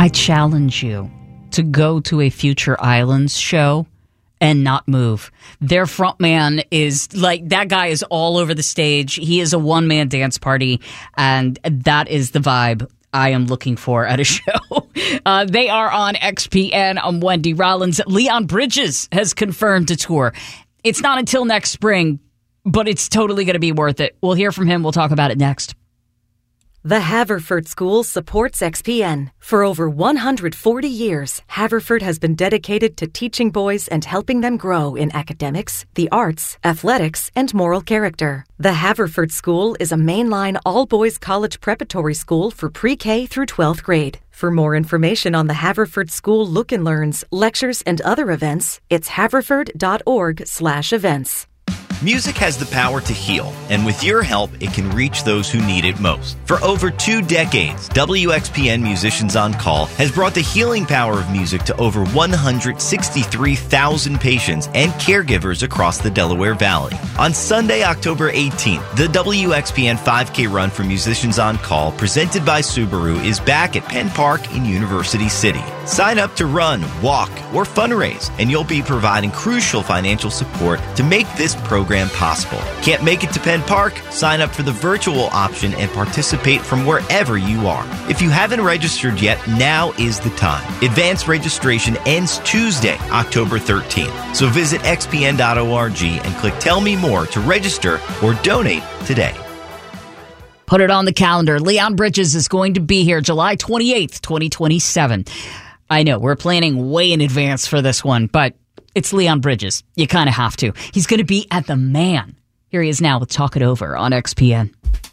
I challenge you to go to a Future Islands show and not move. Their frontman is like, that guy is all over the stage. He is a one-man dance party, and that is the vibe I am looking for at a show. They are on XPN. I'm Wendy Rollins. Leon Bridges has confirmed a tour. It's not until next spring, but it's totally going to be worth it. We'll hear from him. We'll talk about it next. The Haverford School supports XPN. For over 140 years, Haverford has been dedicated to teaching boys and helping them grow in academics, the arts, athletics, and moral character. The Haverford School is a mainline all-boys college preparatory school for pre-K through 12th grade. For more information on the Haverford School Look and Learns, lectures, and other events, it's haverford.org/events. Music has the power to heal, and with your help, it can reach those who need it most. For over 2 decades, WXPN Musicians on Call has brought the healing power of music to over 163,000 patients and caregivers across the Delaware Valley. On Sunday, October 18th, the WXPN 5K Run for Musicians on Call, presented by Subaru, is back at Penn Park in University City. Sign up to run, walk, or fundraise, and you'll be providing crucial financial support to make this program possible. Can't make it to Penn Park? Sign up for the virtual option and participate from wherever you are. If you haven't registered yet, now is the time. Advanced registration ends Tuesday, October 13th. So visit xpn.org and click Tell Me More to register or donate today. Put it on the calendar. Leon Bridges is going to be here July 28th, 2027. I know, we're planning way in advance for this one, but it's Leon Bridges. You kind of have to. He's going to be at the Man. Here he is now with Talk It Over on XPN.